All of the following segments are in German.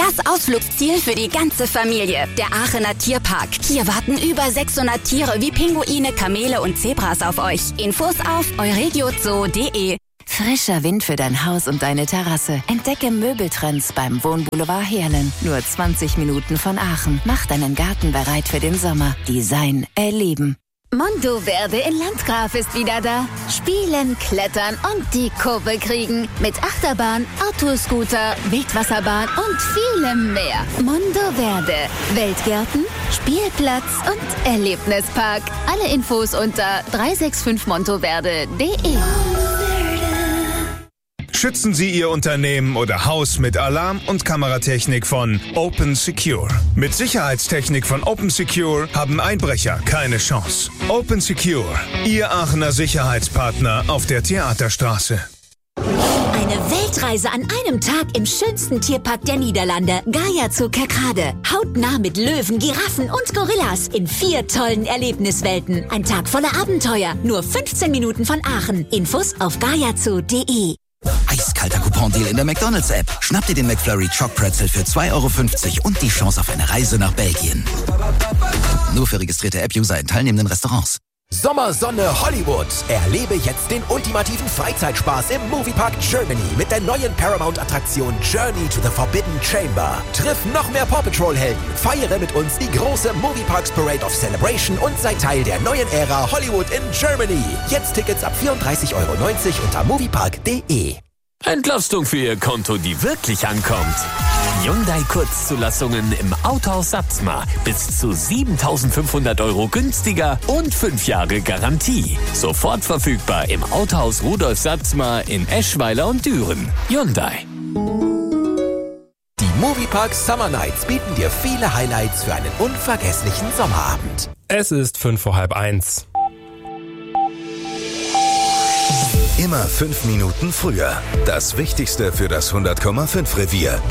Das Ausflugsziel für die ganze Familie, der Aachener Tierpark. Hier warten über 600 Tiere wie Pinguine, Kamele und Zebras auf euch. Infos auf euregiozoo.de. Frischer Wind für dein Haus und deine Terrasse. Entdecke Möbeltrends beim Wohnboulevard Heerlen. Nur 20 Minuten von Aachen. Mach deinen Garten bereit für den Sommer. Design erleben. Mondoverde in Landgraf ist wieder da. Spielen, klettern und die Kurve kriegen. Mit Achterbahn, Autoscooter, Wildwasserbahn und vielem mehr. Mondoverde. Weltgärten, Spielplatz und Erlebnispark. Alle Infos unter 365montoverde.de. Schützen Sie Ihr Unternehmen oder Haus mit Alarm- und Kameratechnik von Open Secure. Mit Sicherheitstechnik von Open Secure haben Einbrecher keine Chance. Open Secure, Ihr Aachener Sicherheitspartner auf der Theaterstraße. Eine Weltreise an einem Tag im schönsten Tierpark der Niederlande, Gaia Zoo Kerkrade. Hautnah mit Löwen, Giraffen und Gorillas in 4 tollen Erlebniswelten. Ein Tag voller Abenteuer, nur 15 Minuten von Aachen. Infos auf gaiazoo.de. Eiskalter Coupon-Deal in der McDonalds-App. Schnapp dir den McFlurry Choc Pretzel für 2,50 € und die Chance auf eine Reise nach Belgien. Nur für registrierte App-User in teilnehmenden Restaurants. Sommersonne Hollywood. Erlebe jetzt den ultimativen Freizeitspaß im Moviepark Germany mit der neuen Paramount-Attraktion Journey to the Forbidden Chamber. Triff noch mehr Paw Patrol-Helden. Feiere mit uns die große Movieparks Parade of Celebration und sei Teil der neuen Ära Hollywood in Germany. Jetzt Tickets ab 34,90 € unter moviepark.de. Entlastung für Ihr Konto, die wirklich ankommt. Hyundai Kurzzulassungen im Autohaus Satzmar. Bis zu 7.500 € günstiger und 5 Jahre Garantie. Sofort verfügbar im Autohaus Rudolf Satzmar in Eschweiler und Düren. Hyundai. Die Moviepark Summer Nights bieten dir viele Highlights für einen unvergesslichen Sommerabend. Es ist 1:05. Immer 5 Minuten früher. Das Wichtigste für das 100,5 Revier.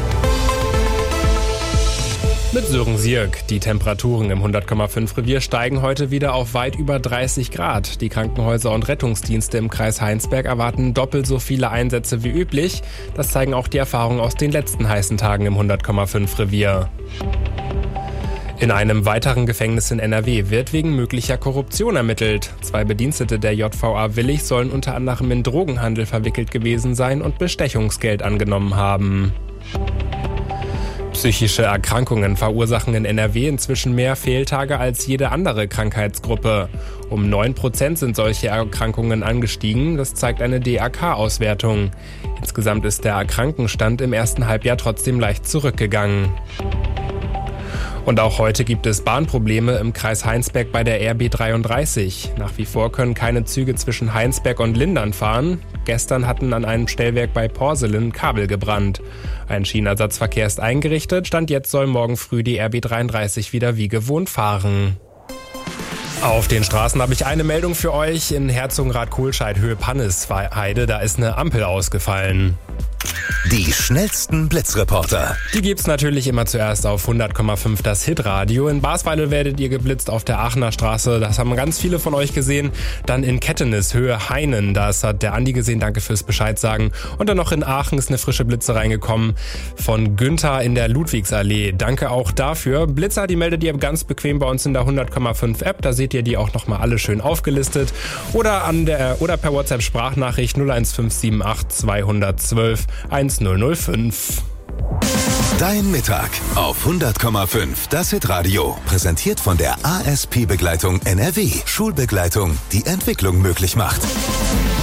Mit Sören Sierk. Die Temperaturen im 100,5 Revier steigen heute wieder auf weit über 30 Grad. Die Krankenhäuser und Rettungsdienste im Kreis Heinsberg erwarten doppelt so viele Einsätze wie üblich. Das zeigen auch die Erfahrungen aus den letzten heißen Tagen im 100,5 Revier. In einem weiteren Gefängnis in NRW wird wegen möglicher Korruption ermittelt. 2 Bedienstete der JVA Willich sollen unter anderem in Drogenhandel verwickelt gewesen sein und Bestechungsgeld angenommen haben. Psychische Erkrankungen verursachen in NRW inzwischen mehr Fehltage als jede andere Krankheitsgruppe. Um 9% sind solche Erkrankungen angestiegen, das zeigt eine DRK-Auswertung. Insgesamt ist der Erkrankenstand im ersten Halbjahr trotzdem leicht zurückgegangen. Und auch heute gibt es Bahnprobleme im Kreis Heinsberg bei der RB 33. Nach wie vor können keine Züge zwischen Heinsberg und Lindern fahren. Gestern hatten an einem Stellwerk bei Porselen Kabel gebrannt. Ein Schienenersatzverkehr ist eingerichtet. Stand jetzt soll morgen früh die RB 33 wieder wie gewohnt fahren. Auf den Straßen habe ich eine Meldung für euch. In Herzogenrath-Kohlscheid, Höhe Pannesheide, da ist eine Ampel ausgefallen. Die schnellsten Blitzreporter. Die gibt's natürlich immer zuerst auf 100,5 das Hitradio. In Basweiler werdet ihr geblitzt auf der Aachener Straße. Das haben ganz viele von euch gesehen. Dann in Kettenis, Höhe Heinen. Das hat der Andi gesehen. Danke fürs Bescheid sagen. Und dann noch in Aachen ist eine frische Blitze reingekommen von Günther in der Ludwigsallee. Danke auch dafür. Blitzer, die meldet ihr ganz bequem bei uns in der 100,5 App. Da seht ihr die auch nochmal alle schön aufgelistet. Oder per WhatsApp Sprachnachricht 01578 212 1005. Dein Mittag auf 100,5 das Hitradio. Präsentiert von der ASP Begleitung NRW. Schulbegleitung, die Entwicklung möglich macht.